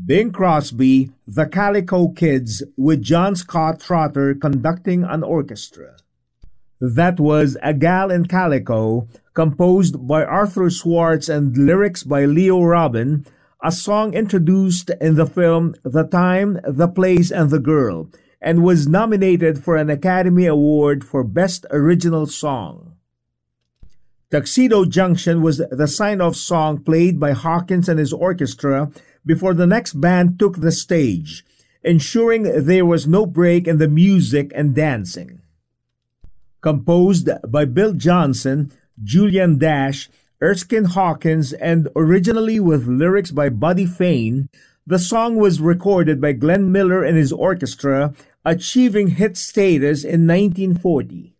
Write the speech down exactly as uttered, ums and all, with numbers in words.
Bing Crosby, The Calico Kids, with John Scott Trotter conducting an orchestra. That was A Gal in Calico, composed by Arthur Swartz and lyrics by Leo Robin, a song introduced in the film The Time, the Place, and the Girl, and was nominated for an Academy Award for Best Original Song. Tuxedo Junction was the sign-off song played by Hawkins and his orchestra before the next band took the stage, ensuring there was no break in the music and dancing. Composed by Bill Johnson, Julian Dash, Erskine Hawkins, and originally with lyrics by Buddy Fane, the song was recorded by Glenn Miller and his orchestra, achieving hit status in nineteen forty.